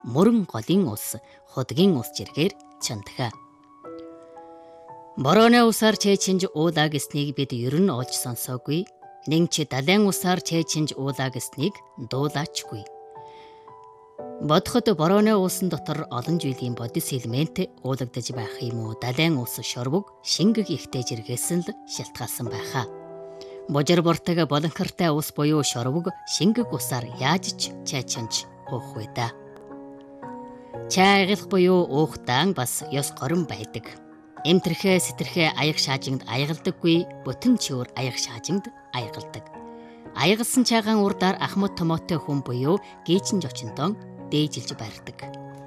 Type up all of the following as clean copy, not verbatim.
мөрөн голын ус, худгийн ус жиргээр чандха. Борооны усаар чэйчинж уулаа гэснийг бид ер нь олж сонсоогүй. Нэг ч далайн усаар чэйчинж уулаа гэснийг дуулаачгүй. Бодоход борооны уусан дотор олон жилийн бодис элемент уулагдаж байх юм уу? Далайн ус шорвог шингэг ихтэй жиргээс л шалтгаалсан байхаа. Божир бортог болонхортой ус буюу шорвог шингэг усаар яаж ч чайчинж уух вэ да. Чай аялах буюу уухтаан бас ёс горон байдаг. Эмтэрхээ сэтэрхээ аяг шаажинд аягалдаггүй, бүтэн чөөр аяг шаажинд аягалдаг. Аягалсан чайгаан урдаар ахмад томоотой хүн буюу гээчин жочинтон дээжилж барьдаг.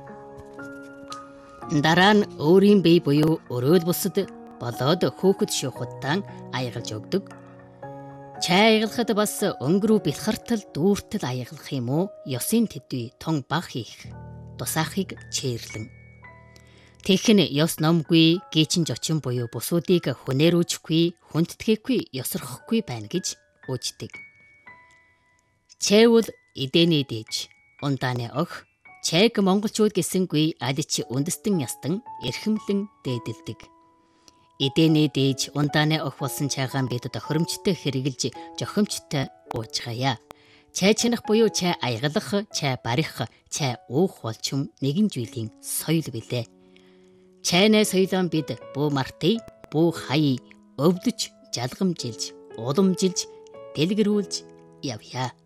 Дараа нь өөрийн бие буюу өрөөл бусад болоод хөөхд шуухадтан аягалж өгдөг. Чай аялахад бас өнгөрөө бэлхартал дүүртэл аягалах юм уу? Ёсын төдий тун баг хийх тусаахыг чээрлэн. Тэгхэн ёс номгүй гээчин жочин буюу бусуудыг хүнээрүүжихгүй, хүндтгэхгүй, ёсорхохгүй байна гэж үждэг. Чайвал эдэний дээж, ундааны ох, чайг монголчууд гэсэнгүй аль ч үндэстэн ястан эрхэмлэн дээдэлдэг. Эдэний дээж, ундааны ох болсон чайгаан бид тохиромжтой хэрэгжилж, жохомжтой уужгаая. Чай чинах буюу чай аягалах, чай барих, чай уух болчим нэгэн зүйлийн соёл билээ. Чайнаа соёлон бид бүү мартыг, бүү хаяа өвдөж, жалгамжилж, уламжилж, дэлгэрүүлж явъя.